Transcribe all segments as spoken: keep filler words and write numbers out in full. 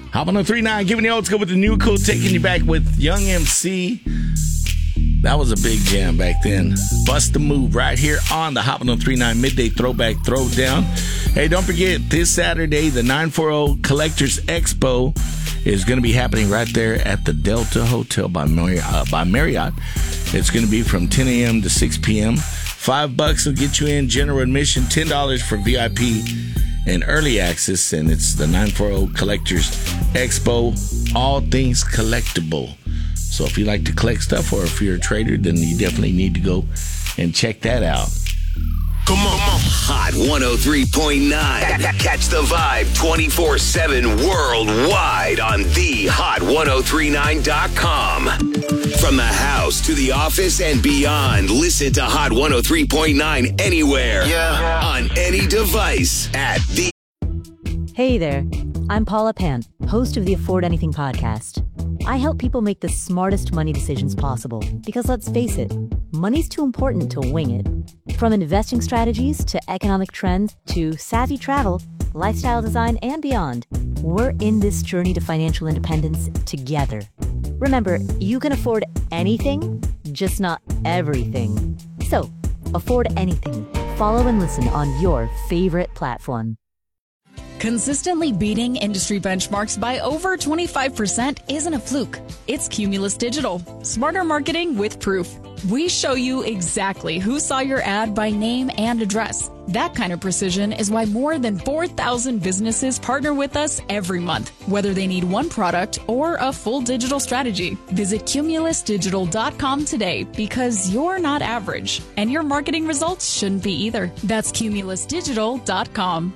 Hop on three nine, giving you old school with the new cool, taking you back with Young M C. That was a big jam back then. Bust the move right here on the Hop on three nine Midday Throwback Throwdown. Hey, don't forget, this Saturday, the nine forty Collectors Expo is going to be happening right there at the Delta Hotel by Marriott. Uh, by Marriott. It's going to be from ten a.m. to six p.m. Five bucks will get you in general admission, ten dollars for V I P and early access, and it's the nine forty Collectors Expo, all things collectible. So if you like to collect stuff or if you're a trader, then you definitely need to go and check that out. Come on, come on. Hot one oh three point nine. Catch the vibe twenty-four seven worldwide on the hot ten thirty-nine dot com. From the house to the office and beyond, listen to Hot one oh three point nine anywhere. Yeah. On any device at the. Hey there. I'm Paula Pant, host of the Afford Anything podcast. I help people make the smartest money decisions possible because, let's face it, money's too important to wing it. From investing strategies to economic trends to savvy travel, lifestyle design, and beyond, we're in this journey to financial independence together. Remember, you can afford anything, just not everything. So, afford anything. Follow and listen on your favorite platform. Consistently beating industry benchmarks by over twenty-five percent isn't a fluke. It's Cumulus Digital. Smarter marketing with proof. We show you exactly who saw your ad by name and address. That kind of precision is why more than four thousand businesses partner with us every month, whether they need one product or a full digital strategy. Visit cumulus digital dot com today because you're not average, and your marketing results shouldn't be either. That's cumulus digital dot com.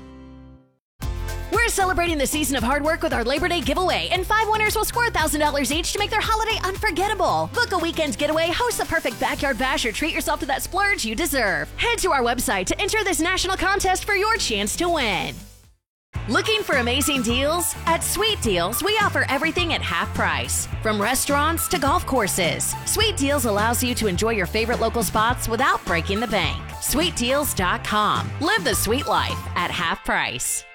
We're celebrating the season of hard work with our Labor Day giveaway, and five winners will score one thousand dollars each to make their holiday unforgettable. Book a weekend getaway, host the perfect backyard bash, or treat yourself to that splurge you deserve. Head to our website to enter this national contest for your chance to win. Looking for amazing deals? At Sweet Deals, we offer everything at half price. From restaurants to golf courses, Sweet Deals allows you to enjoy your favorite local spots without breaking the bank. sweet deals dot com. Live the sweet life at half price.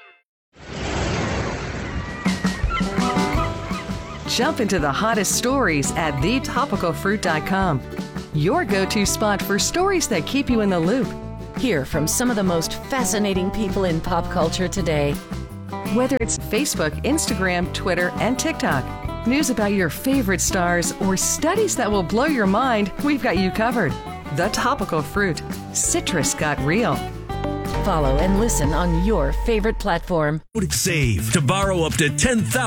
Jump into the hottest stories at the topical fruit dot com. Your go-to spot for stories that keep you in the loop. Hear from some of the most fascinating people in pop culture today. Whether it's Facebook, Instagram, Twitter, and TikTok, news about your favorite stars, or studies that will blow your mind, we've got you covered. The Topical Fruit. Citrus got real. Follow and listen on your favorite platform. Save to borrow up to ten thousand